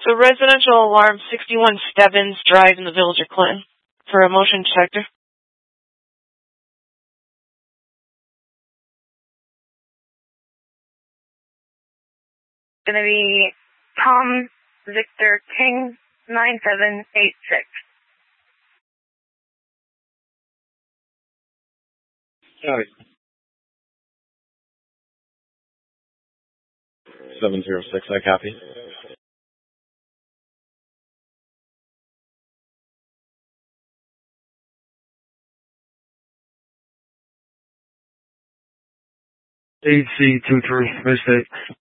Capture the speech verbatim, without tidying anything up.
So residential alarm sixty-one Stebbins Drive in the Village of Clinton for a motion detector. Going to be Tom Victor King nine seven eight six. Howdy. seven zero six, I copy. eight C two three, mistake.